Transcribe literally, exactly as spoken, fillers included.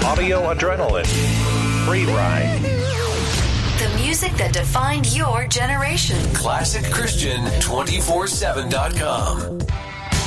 Audio Adrenaline. Free Ride. The music that defined your generation. Classic Christian two forty-seven dot com.